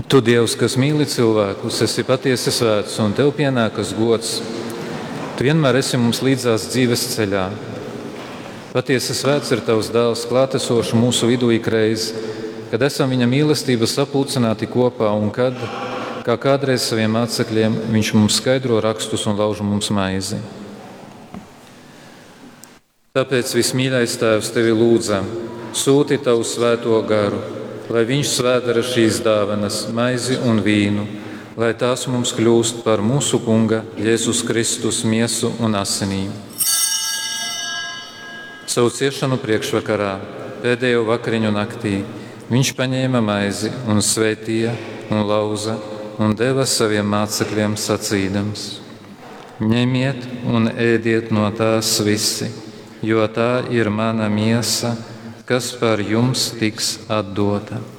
Tu, Dievs, kas mīli cilvēkus, esi patiesi svēts, un tev pienākas gods. Tu vienmēr esi mums līdzās dzīves ceļā. Patiesi svēts ir tavs dēls, klātesošs mūsu vidū ikreiz, kad esam viņa mīlestības sapulcināti kopā un kad, kā kādreiz saviem mācekļiem, viņš mums skaidro rakstus un lauž mums maizi. Tāpēc, vismīļais Tēvs, tevi lūdzam, sūti tavu svēto garu, lai viņš svētdara šīs dāvanas, maizi un vīnu, lai tās mums kļūst par mūsu Kunga Jēzus Kristus miesu un asinīm. Savu ciešanu priekšvakarā, pēdējo vakariņu naktī, viņš paņēma maizi un svētīja un lauza un deva saviem mācekļiem sacīdams: Ņemiet un ēdiet no tās visi, jo tā ir mana miesa, kas par jums tiks atdota.